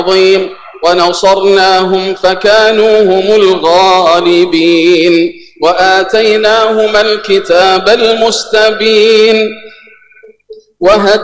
عظيم ونصرناهم فكانوا هم الغالبين وآتيناهما الكتاب المستبين